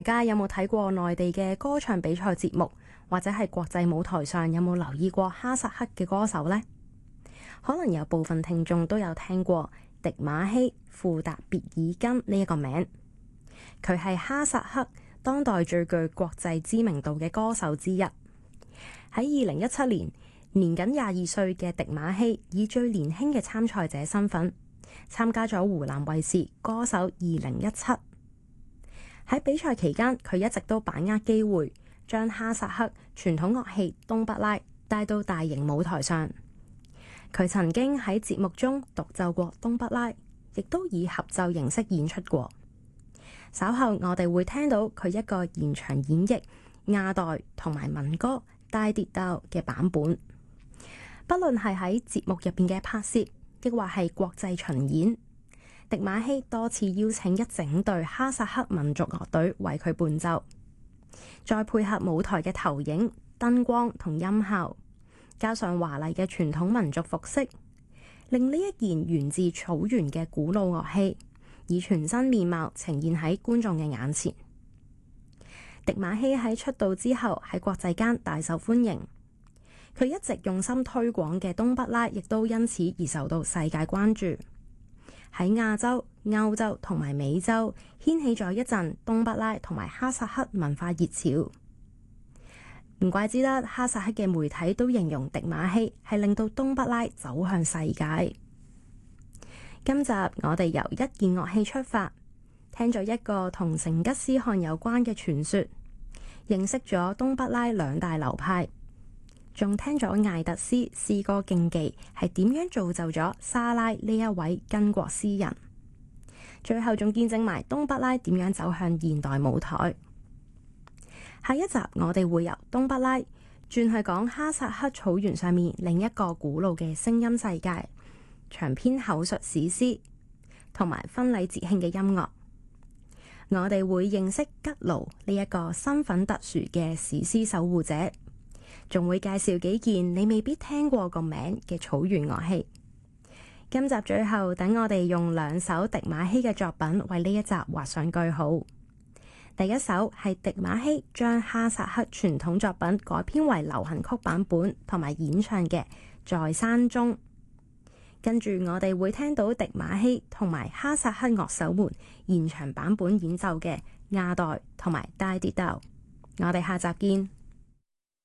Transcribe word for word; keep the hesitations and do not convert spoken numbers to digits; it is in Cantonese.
大家有冇睇過內地嘅歌唱比賽節目，或者係國際舞台上有冇留意過哈薩克嘅歌手呢？可能有部分聽眾都有聽過迪馬希庫達別爾根呢一個名，佢係哈薩克當代最具國際知名度嘅歌手之一。喺二零一七年，年僅廿二歲嘅迪馬希以最年輕嘅參賽者身份參加咗湖南衛視歌手二零一七。喺比賽期間，佢一直都把握機會，將哈薩克傳統樂器冬不拉帶到大型舞台上。佢曾經喺節目中獨奏過冬不拉，亦都以合奏形式演出過。稍後我哋會聽到佢一個現場演繹亞代同埋民歌大跌鬥嘅版本。不論係喺節目入邊嘅拍攝，亦或係國際巡演，迪馬希多次邀請一整隊哈薩克民族樂隊為佢伴奏，再配合舞台嘅投影、燈光同音效，加上華麗嘅傳統民族服飾，令呢一件源自草原嘅古老樂器以全新面貌呈現喺觀眾嘅眼前。迪馬希喺出道之後喺國際間大受歡迎，佢一直用心推廣嘅冬不拉亦都因此而受到世界關注。喺亞洲、歐洲同埋美洲掀起咗一陣冬不拉同埋哈薩克文化熱潮。唔怪之得哈薩克嘅媒體都形容迪馬希係令到冬不拉走向世界。今集我哋由一件樂器出發，聽咗一個同成吉思汗有關嘅傳說，認識咗冬不拉兩大流派，仲聽咗艾特斯詩歌競技係點樣造就咗沙拉呢一位巾幗詩人，最後仲見證埋冬不拉點樣走向現代舞台。下一集我哋會由冬不拉轉去講哈薩克草原上面另一個古老嘅聲音世界，長篇口述史詩同埋婚禮節慶嘅音樂。我哋會認識吉盧呢一個身份特殊嘅史詩守護者，仲會介紹幾件你未必聽過個名嘅草原樂器。今集最後，等我哋用兩首迪馬希嘅作品為呢一集畫上句號。第一首係迪馬希將哈薩克傳統作品改編為流行曲版本同埋演唱嘅《在山中》。跟住我哋會聽到迪馬希同埋哈薩克樂手們現場版本演奏嘅亞代同埋大跌鬥。我哋下集見。